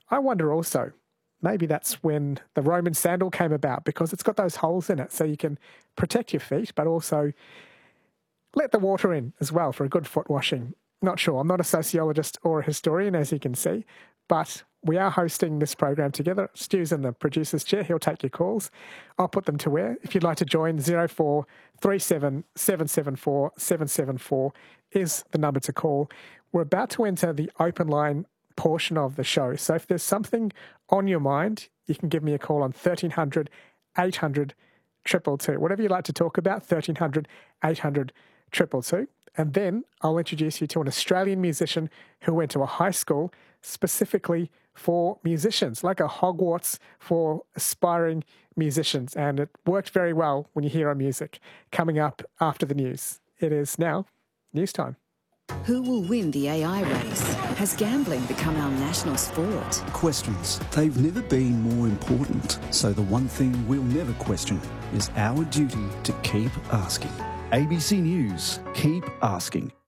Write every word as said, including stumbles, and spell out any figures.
I wonder also, maybe that's when the Roman sandal came about, because it's got those holes in it so you can protect your feet, but also let the water in as well for a good foot washing. Not sure. I'm not a sociologist or a historian, as you can see, but we are hosting this program together. Stu's in the producer's chair. He'll take your calls. I'll put them to where. If you'd like to join, zero four three seven seven seven four seven seven four is the number to call. We're about to enter the open line portion of the show. So if there's something on your mind, you can give me a call on thirteen hundred eight hundred two two two. Whatever you'd like to talk about, thirteen hundred eight hundred two two two. And then I'll introduce you to an Australian musician who went to a high school specifically for musicians, like a Hogwarts for aspiring musicians. And it worked very well when you hear our music. Coming up after the news. It is now news time. Who will win the A I race? Has gambling become our national sport? Questions. They've never been more important. So the one thing we'll never question is our duty to keep asking. A B C News. Keep asking.